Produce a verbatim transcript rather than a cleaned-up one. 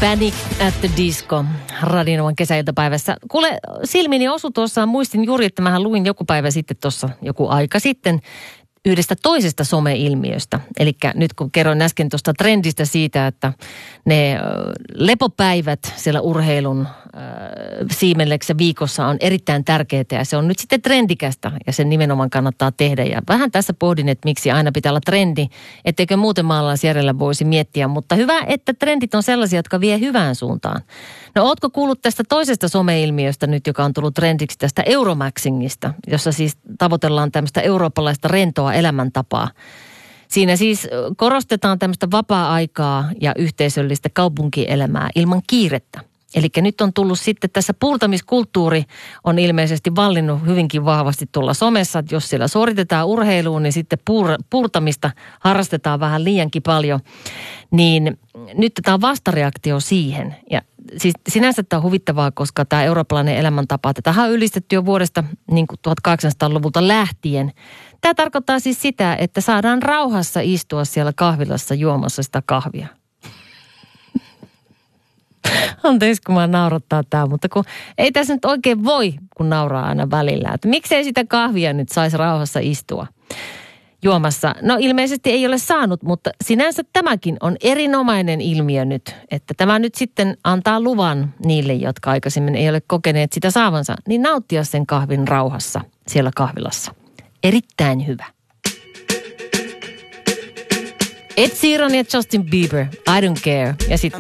Panic at the Disco Radionovan kesäiltapäivässä. Kuule, silmini osui tuossa, muistin juuri, että mähän luin joku päivä sitten tuossa, joku aika sitten, yhdestä toisesta some-ilmiöstä. Eli nyt kun kerroin äsken tuosta trendistä siitä, että ne lepopäivät siellä urheilun äh, siimelleksessä viikossa on erittäin tärkeää ja se on nyt sitten trendikästä ja sen nimenomaan kannattaa tehdä. Ja vähän tässä pohdin, että miksi aina pitää olla trendi, etteikö muuten maalaisjärjellä voisi miettiä, mutta hyvä, että trendit on sellaisia, jotka vie hyvään suuntaan. No ootko kuullut tästä toisesta some-ilmiöstä nyt, joka on tullut trendiksi tästä Euromaxingista, jossa siis tavoitellaan tämmöistä eurooppalaista rentoa elämäntapaa. Siinä siis korostetaan tämmöistä vapaa-aikaa ja yhteisöllistä kaupunkielämää ilman kiirettä. Eli nyt on tullut sitten tässä puurtamiskulttuuri on ilmeisesti vallinnut hyvinkin vahvasti tuolla somessa, että jos siellä suoritetaan urheiluun, niin sitten puur, puurtamista harrastetaan vähän liiankin paljon. Niin nyt tämä on vastareaktio siihen. Ja siis sinänsä tämä on huvittavaa, koska tämä eurooppalainen elämäntapa, tätä on ylistetty jo vuodesta niin kuin tuhatkahdeksansataaluvulta lähtien. Tämä tarkoittaa siis sitä, että saadaan rauhassa istua siellä kahvilassa juomassa sitä kahvia. Anteeksi, kun mä naurattaa tämä, mutta kun ei tässä nyt oikein voi, kun nauraa aina välillä. Että miksei sitä kahvia nyt saisi rauhassa istua juomassa? No ilmeisesti ei ole saanut, mutta sinänsä tämäkin on erinomainen ilmiö nyt. Että tämä nyt sitten antaa luvan niille, jotka aikaisemmin ei ole kokeneet sitä saavansa, niin nauttia sen kahvin rauhassa siellä kahvilassa. Erittäin hyvä. Ed Sheeran ja Justin Bieber, I don't care. Ja sitten